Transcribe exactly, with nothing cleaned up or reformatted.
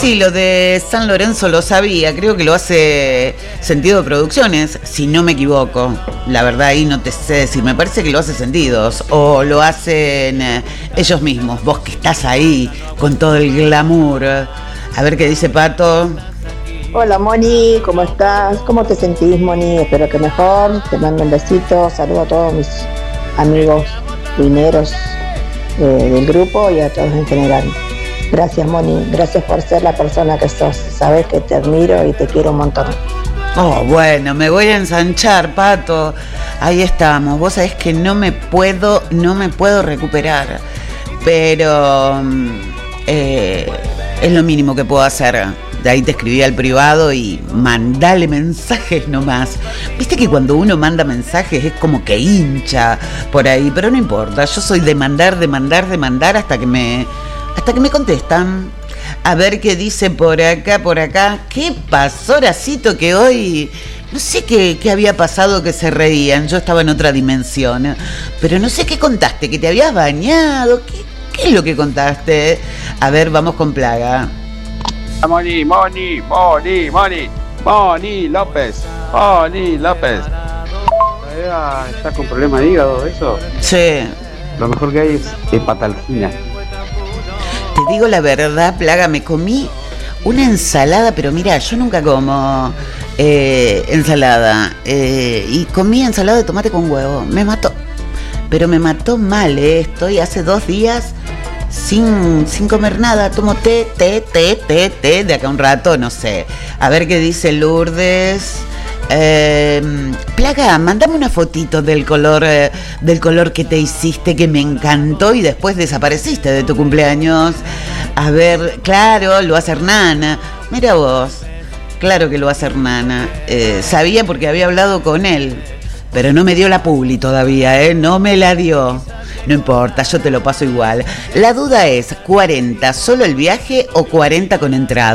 sí, lo de San Lorenzo lo sabía, creo que lo hace Sentido Producciones, si no me equivoco. La verdad ahí no te sé decir, me parece que lo hace Sentidos, o lo hacen eh, ellos mismos, vos que estás ahí con todo el glamour. A ver qué dice Pato. Hola Moni, ¿cómo estás? ¿Cómo te sentís, Moni? Espero que mejor, te mando un besito, saludo a todos mis amigos mineros eh, del grupo y a todos en general. Gracias, Moni, gracias por ser la persona que sos, sabes que te admiro y te quiero un montón. Oh, bueno, me voy a ensanchar, Pato. Ahí estamos. Vos sabés que no me puedo, no me puedo recuperar. Pero eh, es lo mínimo que puedo hacer. De ahí te escribí al privado y mandale mensajes nomás. Viste que cuando uno manda mensajes es como que hincha por ahí, pero no importa. Yo soy de mandar, de mandar, de mandar hasta que me, hasta que me contestan. A ver qué dice por acá, por acá. ¿Qué pasó, Horacito, que hoy... No sé qué, qué había pasado que se reían, yo estaba en otra dimensión. Pero no sé qué contaste, que te habías bañado. ¿Qué, qué es lo que contaste? A ver, vamos con Plaga. Moni, Moni, Moni, Moni, Moni López, Moni López. ¿Estás con problema de hígado, eso? Sí. Lo mejor que hay es hepatalgina. Te digo la verdad, Plaga, me comí una ensalada, pero mira, yo nunca como eh, ensalada. Eh, y comí ensalada de tomate con huevo. Me mató. Pero me mató mal, ¿eh? Estoy hace dos días sin, sin comer nada. Tomo té, té, té, té, té. De acá un rato, no sé. A ver qué dice Lourdes. Eh, Plaga, mándame una fotito del color eh, del color que te hiciste, que me encantó y después desapareciste de tu cumpleaños. A ver, claro, lo hace Hernana. Mira vos, claro que lo hace Hernana. Eh, sabía porque había hablado con él, pero no me dio la publi todavía, ¿eh? No me la dio. No importa, yo te lo paso igual. La duda es, ¿cuarenta solo el viaje o cuarenta con entrada?